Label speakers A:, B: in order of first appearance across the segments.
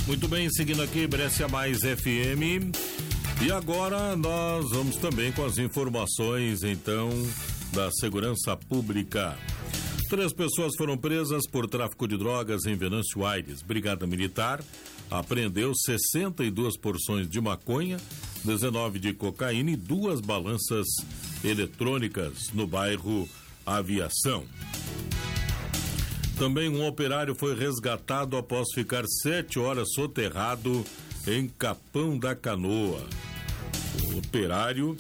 A: Muito bem, seguindo aqui, Brescia Mais FM. E agora nós vamos também com as informações, então, da segurança pública. 3 pessoas foram presas por tráfico de drogas em Venâncio Aires. Brigada Militar apreendeu 62 porções de maconha, 19 de cocaína e 2 balanças eletrônicas no bairro Aviação. Também um operário foi resgatado após ficar 7 horas soterrado em Capão da Canoa. O operário,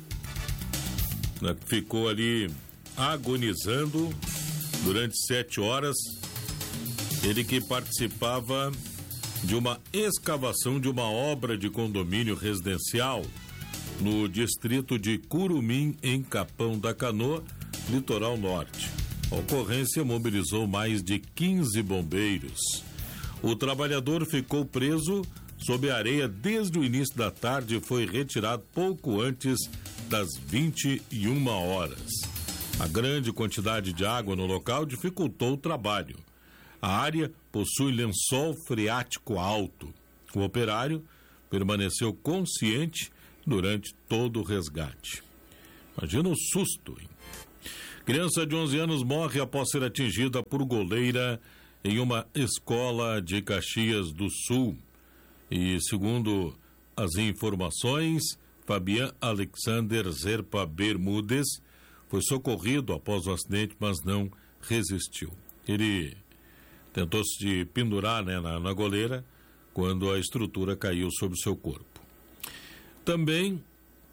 A: né, ficou ali agonizando durante 7 horas. Ele que participava de uma escavação de uma obra de condomínio residencial no distrito de Curumim, em Capão da Canoa, litoral norte. A ocorrência mobilizou mais de 15 bombeiros. O trabalhador ficou preso sob a areia desde o início da tarde e foi retirado pouco antes das 21 horas. A grande quantidade de água no local dificultou o trabalho. A área possui lençol freático alto. O operário permaneceu consciente durante todo o resgate. Imagina o susto, hein? Criança de 11 anos morre após ser atingida por goleira em uma escola de Caxias do Sul. E segundo as informações, Fabian Alexander Zerpa Bermudes foi socorrido após o acidente, mas não resistiu. Ele tentou se pendurar, né, na goleira quando a estrutura caiu sobre o seu corpo. Também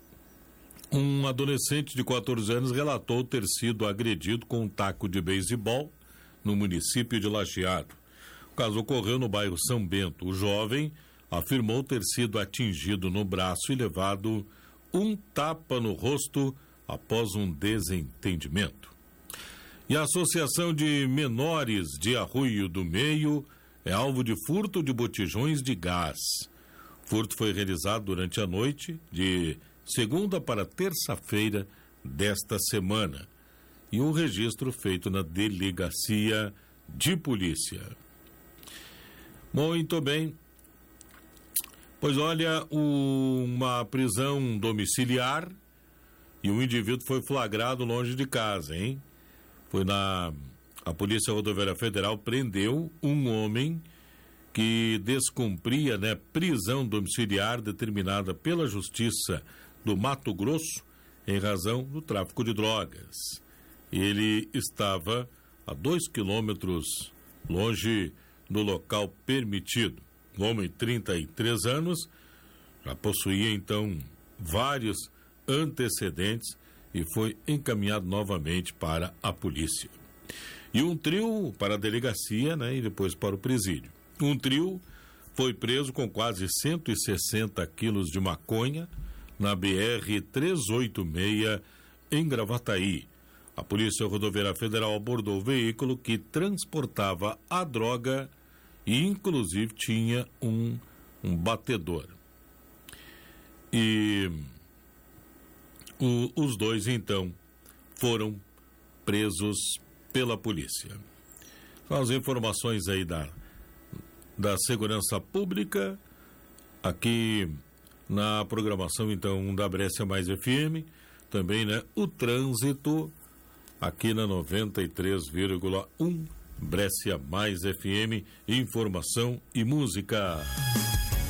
A: um adolescente de 14 anos relatou ter sido agredido com um taco de beisebol no município de Lajeado. O caso ocorreu no bairro São Bento. O jovem afirmou ter sido atingido no braço e levado um tapa no rosto após um desentendimento. E a Associação de Menores de Arroio do Meio é alvo de furto de botijões de gás. O furto foi realizado durante a noite de segunda para terça-feira desta semana e um registro feito na delegacia de polícia. Muito bem. Pois olha, uma prisão domiciliar e o indivíduo foi flagrado longe de casa, hein? A Polícia Rodoviária Federal prendeu um homem que descumpria, né, prisão domiciliar determinada pela Justiça do Mato Grosso em razão do tráfico de drogas. Ele estava a 2 quilômetros longe do local permitido. O homem, 33 anos, já possuía então vários antecedentes e foi encaminhado novamente para a polícia. E um trio para a delegacia, né, e depois para o presídio. Um trio foi preso com quase 160 quilos de maconha na BR-386 em Gravataí. A Polícia Rodoviária Federal abordou o veículo que transportava a droga e inclusive tinha um batedor. E os dois então foram presos pela polícia. São as informações aí da segurança pública aqui na programação então da Brescia Mais FM, também, né, o trânsito aqui na 93,1 Brescia Mais FM, informação e música.